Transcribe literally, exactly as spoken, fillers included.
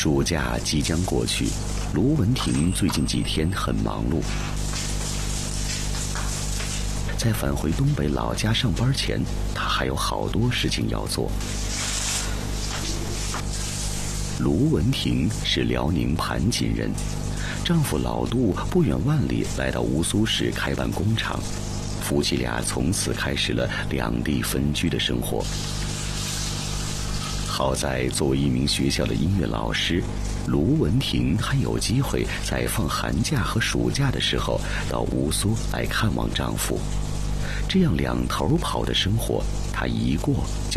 暑假即将过去，卢文婷最近几天很忙碌。在返回东北老家上班前，她还有好多事情要做。卢文婷是辽宁盘锦人，丈夫老杜不远万里来到乌苏市开办工厂，夫妻俩从此开始了两地分居的生活。好在作为一名学校的音乐老师，卢文婷还有机会在放寒假和暑假的时候到乌苏来看望丈夫。这样两头跑的生活，她一过就